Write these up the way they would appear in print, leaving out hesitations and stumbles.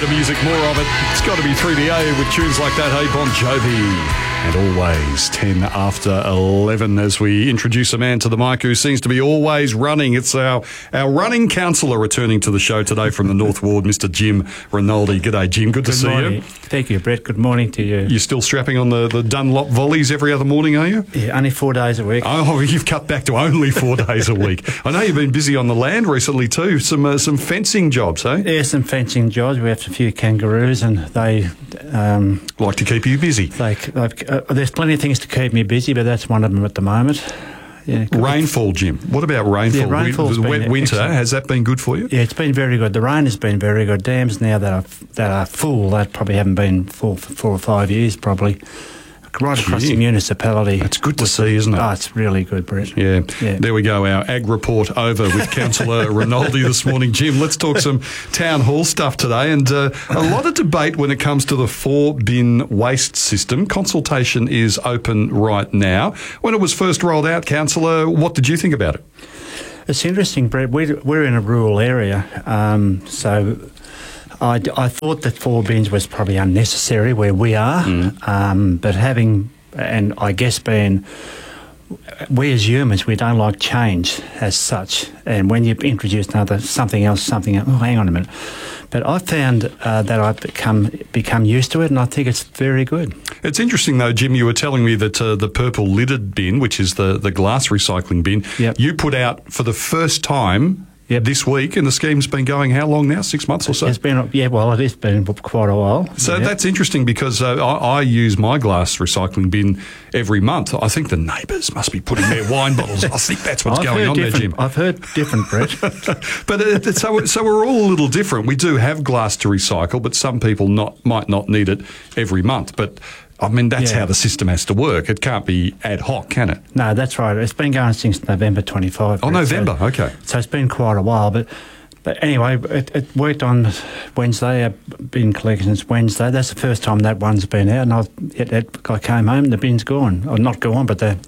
of music, more of it. It's got to be 3DA with tunes like that. Hey, Bon Jovi. And always 10 after 11 as we introduce a man to the mic who seems to be always running. It's our running counsellor returning to the show today from the North Ward, Mr. Jim Rinaldi. G'day, Jim. Good to see you. Thank you, Brett. Good morning to you. You're still strapping on the Dunlop volleys every other morning, are you? Yeah, only 4 days a week. Oh, you've cut back to only 4 days a week. I know you've been busy on the land recently too. Some fencing jobs, eh? Yeah, some fencing jobs. We have a few kangaroos and they... like to keep you busy. There's plenty of things to keep me busy, but that's one of them at the moment. Yeah, rainfall, Jim. What about rainfall? Yeah, rainfall's been wet winter, excellent. has that been good for you? Yeah, it's been very good. The rain has been very good. Dams now that are full, that probably haven't been full for 4 or 5 years, probably. Right across the municipality. It's good to see, isn't it? Oh, it's really good, Brett. Yeah. There we go. Our ag report over with Councillor Rinaldi this morning. Jim, let's talk some town hall stuff today. And a lot of debate when it comes to the 4-bin waste system. Consultation is open right now. When it was first rolled out, Councillor, what did you think about it? It's interesting, Brett. We're in a rural area, so... I thought that 4 bins was probably unnecessary where we are, but having, and I guess being, we as humans, we don't like change as such. And when you introduce something else, oh, hang on a minute. But I found that I've become used to it, and I think it's very good. It's interesting, though, Jim, you were telling me that the purple lidded bin, which is the glass recycling bin, you put out for the first time... this week, and the scheme's been going how long now? 6 months or so? It's been, it has been quite a while. So that's interesting because I use my glass recycling bin every month. I think the neighbours must be putting their wine bottles. I think that's what's going on there, Jim. I've heard different, Brett. But so we're all a little different. We do have glass to recycle, but some people might not need it every month. But I mean, that's how the system has to work. It can't be ad hoc, can it? No, that's right. It's been going since November 25. Oh, November, okay. So it's been quite a while. But anyway, it worked on Wednesday. I've been collecting since Wednesday. That's the first time that one's been out. And I came home and the bin's gone. Or not gone, but the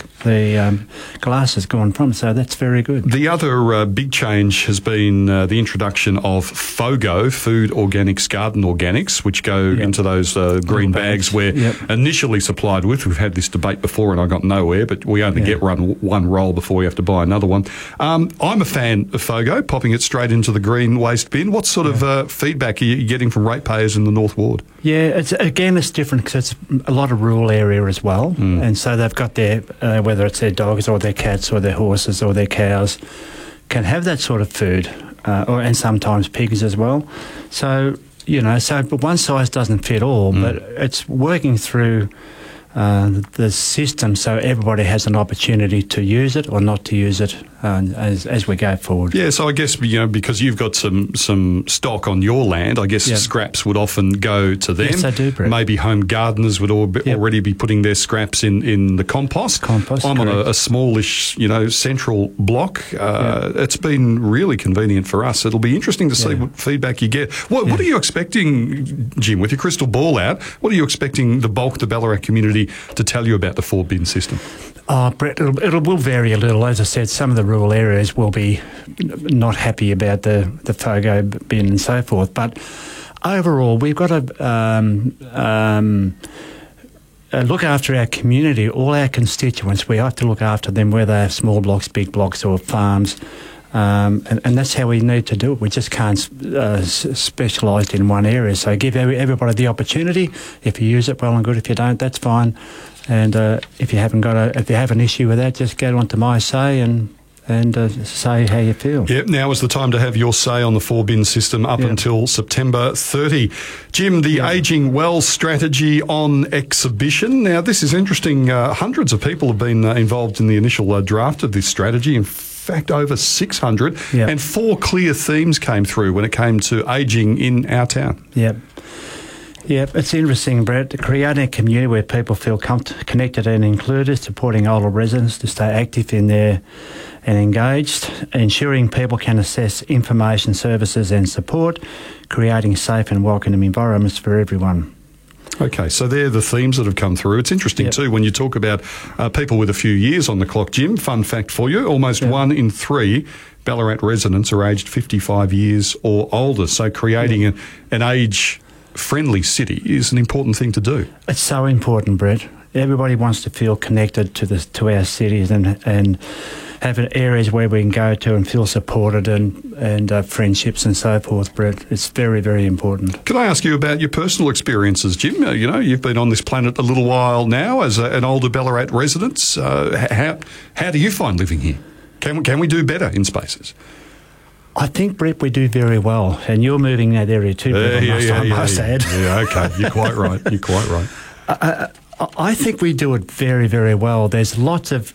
glass has gone from. So that's very good. The other big change has been the introduction of FOGO, Food Organics, Garden Organics, which go into those green bags we're initially supplied with. We've had this debate before and I got nowhere, but we only get one roll before we have to buy another one. I'm a fan of FOGO, popping it straight into the green waste bin. What sort of feedback are you getting from ratepayers in the North Ward? Yeah, it's different because it's a lot of rural area as well, and so they've got their whether it's their dogs or their cats or their horses or their cows can have that sort of food, and sometimes pigs as well. So but one size doesn't fit all, but it's working through the system so everybody has an opportunity to use it or not to use it as we go forward. Yeah, so I guess, because you've got some stock on your land, I guess scraps would often go to them. Yes, they do, Brett. Maybe home gardeners would already be putting their scraps in the compost. I'm correct. On a smallish, central block. It's been really convenient for us. It'll be interesting to see what feedback you get. What are you expecting, Jim, with your crystal ball out? What are you expecting the bulk of the Ballarat community to tell you about the 4-bin system? Oh, Brett, it will vary a little. As I said, some of the rural areas will be not happy about the FOGO bin and so forth. But overall, we've got to look after our community, all our constituents. We have to look after them, whether they have small blocks, big blocks or farms. And that's how we need to do it. We just can't specialise in one area. So give everybody the opportunity. If you use it, well and good. If you don't, that's fine. And if you have an issue with that, just go on to My Say and say how you feel. Yep, now is the time to have your say on the 4-bin system up until September 30. Jim, the Ageing Well strategy on exhibition. Now, this is interesting. Hundreds of people have been involved in the initial draft of this strategy. In fact, over 600. And 4 clear themes came through when it came to ageing in our town. Yep. Yeah, it's interesting, Brett. Creating a community where people feel connected and included, supporting older residents to stay active in there and engaged, ensuring people can access information, services and support, creating safe and welcoming environments for everyone. Okay, so they're the themes that have come through. It's interesting too when you talk about people with a few years on the clock, Jim. Fun fact for you, almost 1 in 3 Ballarat residents are aged 55 years or older. So creating an age-friendly city is an important thing to do. It's so important, Brett. Everybody wants to feel connected to our cities and have areas where we can go to and feel supported and friendships and so forth, Brett. It's very, very important. Can I ask you about your personal experiences, Jim? You've been on this planet a little while now as an older Ballarat resident. How do you find living here? Can we do better in spaces? I think, Brett, we do very well. And you're moving that area too, Brett, I must add. Yeah, okay. You're quite right. I think we do it very, very well. There's lots of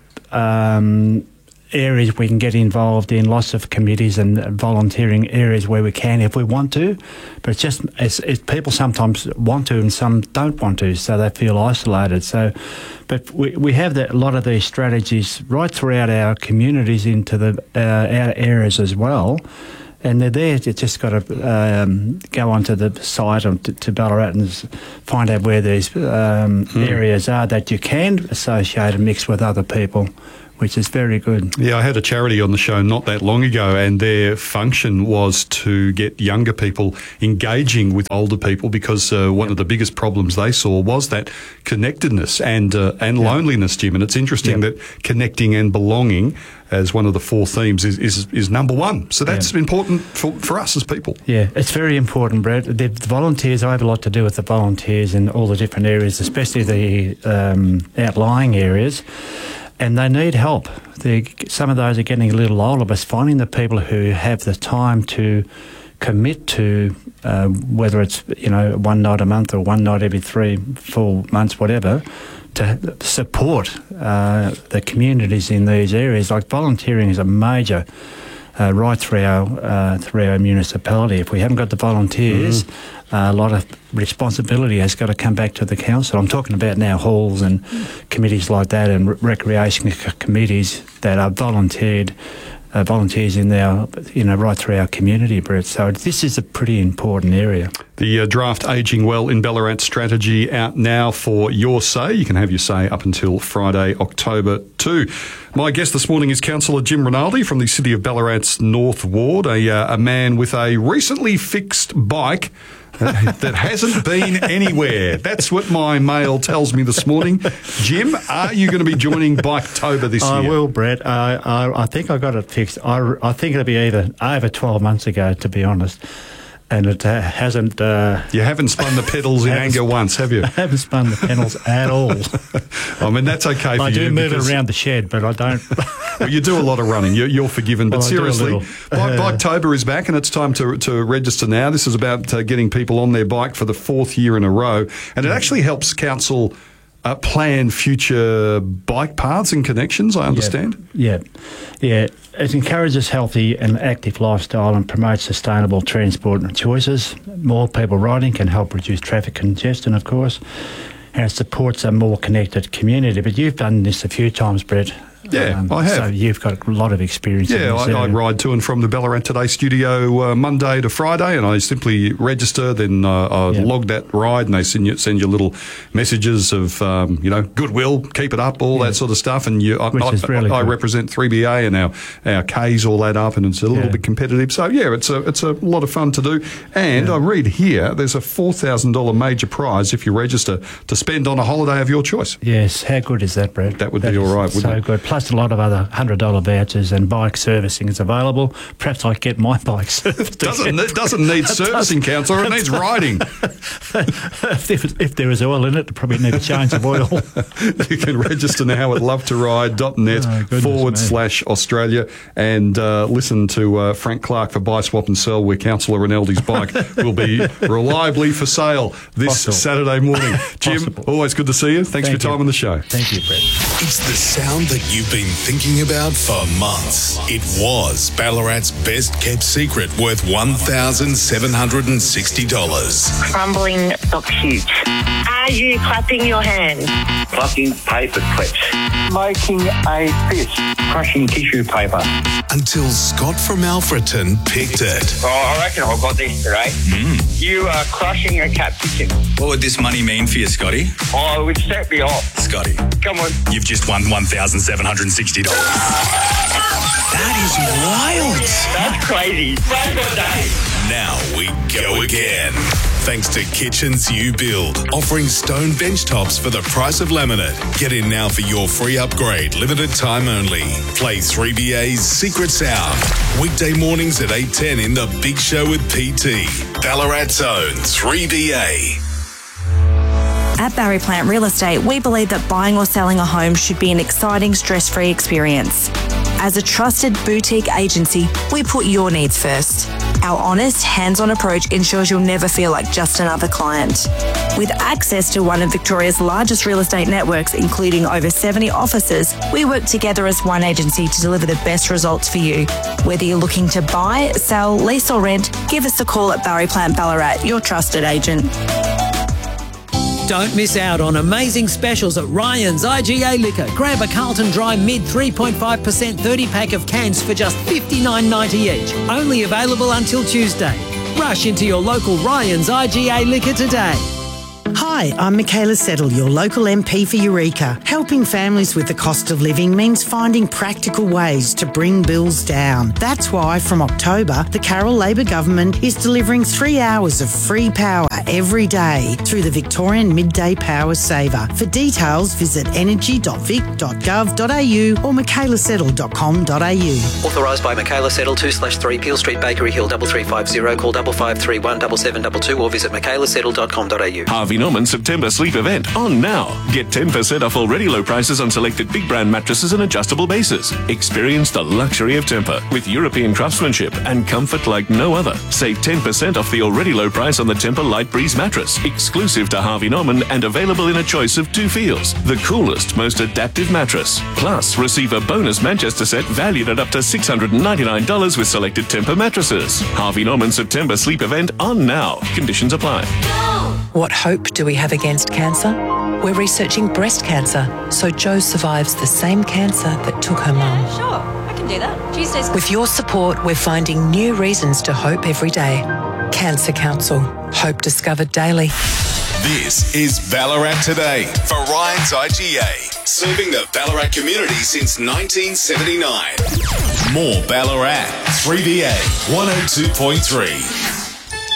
areas we can get involved in, lots of committees and volunteering areas where we can if we want to. But it's just people sometimes want to and some don't want to, so they feel isolated. But we have a lot of these strategies right throughout our communities into the outer areas as well. And they're there. You just got to go onto the site to Ballarat and find out where these areas are that you can associate and mix with other people, which is very good. Yeah, I had a charity on the show not that long ago, and their function was to get younger people engaging with older people because one of the biggest problems they saw was that connectedness and loneliness, Jim. And it's interesting that connecting and belonging as one of the 4 themes is number one. So that's important for us as people. Yeah, it's very important, Brett. The volunteers, I have a lot to do with the volunteers in all the different areas, especially the outlying areas. And they need help. Some of those are getting a little older, but finding the people who have the time to commit to, whether it's one night a month or one night every 3-4 months, whatever, to support the communities in these areas. Like volunteering is a major right through our municipality. If we haven't got the volunteers, a lot of responsibility has got to come back to the council. I'm talking about now halls and committees like that, and recreation committees that are volunteers in our, right through our community, Brett. So this is a pretty important area. The draft Ageing Well in Ballarat strategy out now for your say. You can have your say up until Friday, October 2. My guest this morning is Councillor Jim Rinaldi from the City of Ballarat's North Ward, a man with a recently fixed bike that hasn't been anywhere. That's what my mail tells me this morning. Jim, are you going to be joining Biketober this year? I will, Brett. I think I got it fixed. I think it'll be over 12 months ago, to be honest. And it hasn't... you haven't spun the pedals in anger once, have you? I haven't spun the pedals at all. I mean, that's okay for you. I do move it around the shed, but I don't... Well, you do a lot of running. You're forgiven. But seriously, Biketober is back and it's time to register now. This is about getting people on their bike for the 4th year in a row. And it actually helps council plan future bike paths and connections, I understand. Yeah. It encourages healthy and active lifestyle and promotes sustainable transport choices. More people riding can help reduce traffic congestion, of course, and it supports a more connected community. But you've done this a few times, Brett. Yeah, I have. So you've got a lot of experience in this area. I ride to and from the Ballarat Today studio Monday to Friday, and I simply register, then I log that ride, and they send you little messages of, goodwill, keep it up, all that sort of stuff. And I represent 3BA and our Ks all add up, and it's a little bit competitive. So, it's a lot of fun to do. And I read here there's a $4,000 major prize if you register to spend on a holiday of your choice. Yes, how good is that, Brett? That would be all right, wouldn't it? So good. Plus a lot of other $100 vouchers and bike servicing is available. Perhaps I get my bike serviced. It doesn't need servicing, councillor. It needs riding. If there is oil in it, probably need a change of oil. You can register now at lovetoride.net/Australia and listen to Frank Clark for Buy, Swap and Sell, where Councillor Rinaldi's bike will be reliably for sale this Saturday morning. Jim, always good to see you. Thanks for your time on the show. Thank you, Brett. It's the sound that you've been thinking about for months. It was Ballarat's best kept secret, worth $1,760. Crumbling stock shoots. Are you clapping your hands? Plucking paper clips. Making a fist. Crushing tissue paper. Until Scott from Alfreton picked it. Oh, I reckon I've got this today. You are crushing a capsicum. What would this money mean for you, Scotty? Oh, it would set me off. Scotty, come on. You've just won $1,760. That is wild. That's crazy. Brand of the day. Now we go again. Thanks to Kitchens You Build, offering stone bench tops for the price of laminate. Get in now for your free upgrade, limited time only. Play 3BA's Secret Sound. Weekday mornings at 8:10 in The Big Show with PT. Ballarat's own 3BA. At Barry Plant Real Estate, we believe that buying or selling a home should be an exciting, stress-free experience. As a trusted boutique agency, we put your needs first. Our honest, hands-on approach ensures you'll never feel like just another client. With access to one of Victoria's largest real estate networks, including over 70 offices, we work together as one agency to deliver the best results for you. Whether you're looking to buy, sell, lease or rent, give us a call at Barry Plant Ballarat, your trusted agent. Don't miss out on amazing specials at Ryan's IGA Liquor. Grab a Carlton Dry Mid 3.5% 30-pack of cans for just $59.90 each. Only available until Tuesday. Rush into your local Ryan's IGA Liquor today. Hi, I'm Michaela Settle, your local MP for Eureka. Helping families with the cost of living means finding practical ways to bring bills down. That's why from October, the Carroll Labor Government is delivering 3 hours of free power every day through the Victorian Midday Power Saver. For details, visit energy.vic.gov.au or michaelasettle.com.au. Authorised by Michaela Settle, 2/3 Peel Street, Bakery Hill, 3350. Call 5531 7722 or visit michaelasettle.com.au. Harvey Norman September sleep event on now. Get 10% off already low prices on selected big brand mattresses and adjustable bases. Experience the luxury of Tempur with European craftsmanship and comfort like no other. Save 10% off the already low price on the Tempur Light Breeze mattress, exclusive to Harvey Norman and available in a choice of 2 feels. The coolest, most adaptive mattress. Plus, receive a bonus Manchester set valued at up to $699 with selected Tempur mattresses. Harvey Norman September sleep event on now. Conditions apply. What hope do we have against cancer? We're researching breast cancer, so Jo survives the same cancer that took her mum. Sure, I can do that. Tuesdays. With your support, we're finding new reasons to hope every day. Cancer Council. Hope discovered daily. This is Ballarat Today for Ryan's IGA, serving the Ballarat community since 1979. More Ballarat, 3BA 102.3.